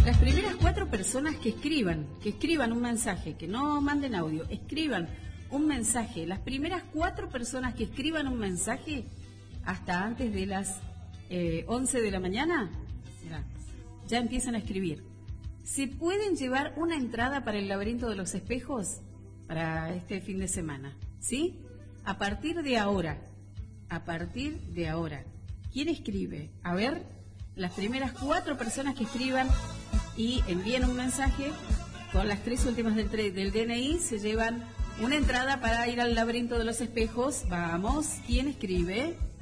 Las primeras 4 personas que escriban un mensaje, que no manden audio, escriban un mensaje. Las primeras 4 personas que escriban un mensaje hasta antes de las 11 de la mañana, mirá, ya empiezan a escribir. Se pueden llevar una entrada para el laberinto de los espejos para este fin de semana, ¿sí? A partir de ahora. ¿Quién escribe? A ver, las primeras 4 personas que escriban y envíen un mensaje con las 3 últimas del DNI se llevan una entrada para ir al laberinto de los espejos. Vamos, ¿quién escribe?